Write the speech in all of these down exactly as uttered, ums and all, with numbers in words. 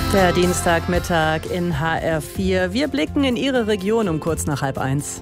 Der Dienstagmittag in H R vier. Wir blicken in Ihre Region um kurz nach halb eins.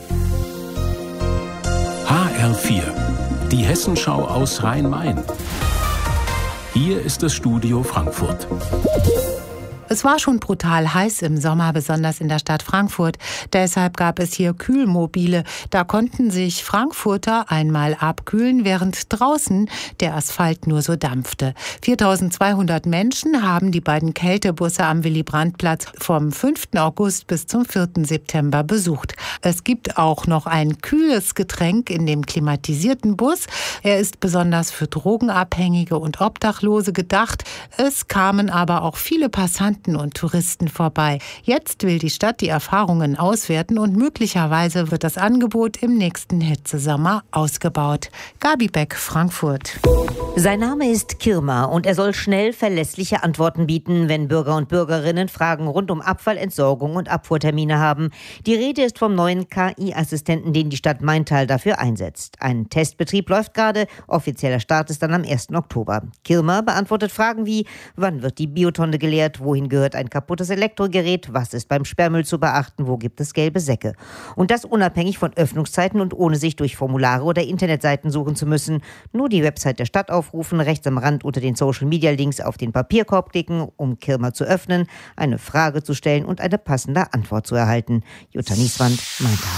H R vier, die Hessenschau aus Rhein-Main. Hier ist das Studio Frankfurt. Es war schon brutal heiß im Sommer, besonders in der Stadt Frankfurt. Deshalb gab es hier Kühlmobile. Da konnten sich Frankfurter einmal abkühlen, während draußen der Asphalt nur so dampfte. viertausendzweihundert Menschen haben die beiden Kältebusse am Willy-Brandt-Platz vom fünften August bis zum vierten September besucht. Es gibt auch noch ein kühles Getränk in dem klimatisierten Bus. Er ist besonders für Drogenabhängige und Obdachlose gedacht. Es kamen aber auch viele Passanten und Touristen vorbei. Jetzt will die Stadt die Erfahrungen auswerten und möglicherweise wird das Angebot im nächsten Hitzesommer ausgebaut. Gabi Beck, Frankfurt. Sein Name ist Kirma und er soll schnell verlässliche Antworten bieten, wenn Bürger und Bürgerinnen Fragen rund um Abfallentsorgung und Abfuhrtermine haben. Die Rede ist vom neuen K I-Assistenten, den die Stadt Maintal dafür einsetzt. Ein Testbetrieb läuft gerade, offizieller Start ist dann am ersten Oktober. Kirma beantwortet Fragen wie: Wann wird die Biotonne geleert? Wohin gehört ein kaputtes Elektrogerät? Was ist beim Sperrmüll zu beachten? Wo gibt es gelbe Säcke? Und das unabhängig von Öffnungszeiten und ohne sich durch Formulare oder Internetseiten suchen zu müssen. Nur die Website der Stadt aufrufen, rechts am Rand unter den Social-Media-Links auf den Papierkorb klicken, um Kirma zu öffnen, eine Frage zu stellen und eine passende Antwort zu erhalten. Jutta Nieswand, Maintal.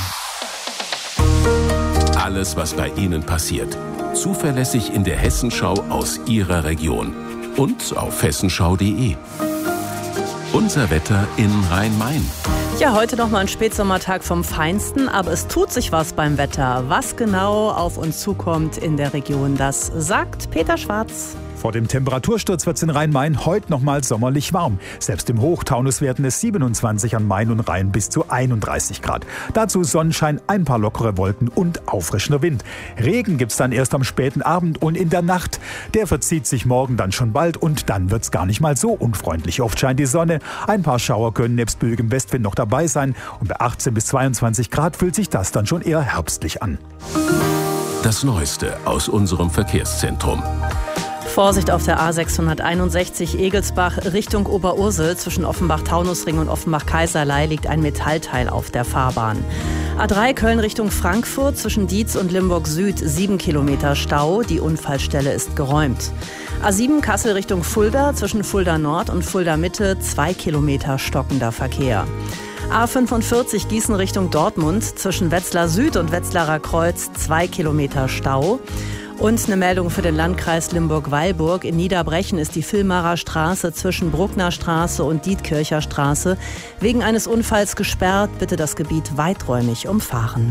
Alles, was bei Ihnen passiert. Zuverlässig in der Hessenschau aus Ihrer Region. Und auf hessenschau punkt de. Unser Wetter in Rhein-Main. Ja, heute noch mal ein Spätsommertag vom Feinsten, aber es tut sich was beim Wetter. Was genau auf uns zukommt in der Region, das sagt Peter Schwarz. Vor dem Temperatursturz wird es in Rhein-Main heute noch mal sommerlich warm. Selbst im Hochtaunus werden es siebenundzwanzig an Main und Rhein bis zu einunddreißig Grad. Dazu Sonnenschein, ein paar lockere Wolken und auffrischender Wind. Regen gibt's dann erst am späten Abend und in der Nacht. Der verzieht sich morgen dann schon bald und dann wird's gar nicht mal so unfreundlich. Oft scheint die Sonne. Ein paar Schauer können nebst böigem Westwind noch dabei sein. Und bei achtzehn bis zweiundzwanzig Grad fühlt sich das dann schon eher herbstlich an. Das Neueste aus unserem Verkehrszentrum. Vorsicht auf der A sechshunderteinundsechzig Egelsbach Richtung Oberursel. Zwischen Offenbach-Taunusring und Offenbach-Kaiserlei liegt ein Metallteil auf der Fahrbahn. A drei Köln Richtung Frankfurt zwischen Dietz und Limburg Süd sieben Kilometer Stau. Die Unfallstelle ist geräumt. A sieben Kassel Richtung Fulda zwischen Fulda Nord und Fulda Mitte zwei Kilometer stockender Verkehr. A fünfundvierzig Gießen Richtung Dortmund zwischen Wetzlar Süd und Wetzlarer Kreuz zwei Kilometer Stau. Und eine Meldung für den Landkreis Limburg-Weilburg. In Niederbrechen ist die Villmarer Straße zwischen Bruckner Straße und Dietkircher Straße wegen eines Unfalls gesperrt. Bitte das Gebiet weiträumig umfahren.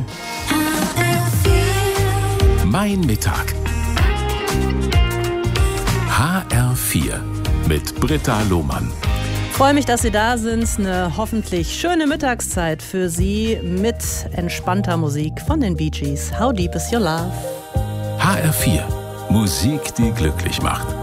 Mein Mittag. H R vier mit Britta Lohmann. Freue mich, dass Sie da sind. Eine hoffentlich schöne Mittagszeit für Sie mit entspannter Musik von den Bee Gees. How Deep Is Your Love? H R vier. Musik, die glücklich macht.